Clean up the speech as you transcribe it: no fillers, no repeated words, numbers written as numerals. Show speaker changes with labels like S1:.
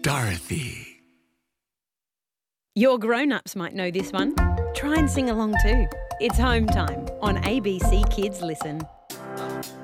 S1: Dorothy.
S2: Your grown-ups might know this one. Try and sing along too. It's Home Time on ABC Kids Listen.